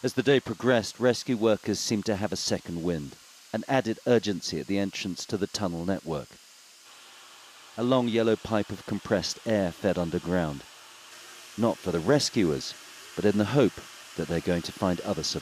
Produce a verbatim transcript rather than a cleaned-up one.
As the day progressed, rescue workers seemed to have a second wind, an added urgency at the entrance to the tunnel network. A long yellow pipe of compressed air fed underground, not for the rescuers, but in the hope that they're going to find other survivors.